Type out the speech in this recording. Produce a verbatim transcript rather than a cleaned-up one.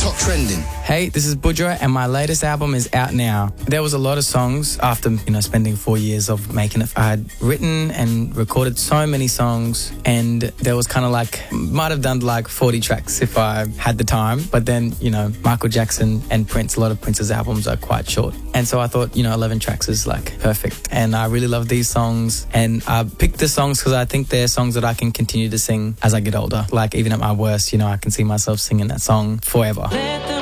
Top trending. Hey, this is Budra and my latest album is out now. There was a lot of songs after, you know, spending four years of making it. I had written and recorded so many songs and there was kind of like, might have done like forty tracks if I had the time. But then, you know, Michael Jackson and Prince, a lot of Prince's albums are quite short. And so I thought, you know, eleven tracks is like perfect. And I really love these songs. And I picked the songs because I think they're songs that I can continue to sing as I get older. Like even at my worst, you know, I can see myself singing that song forever.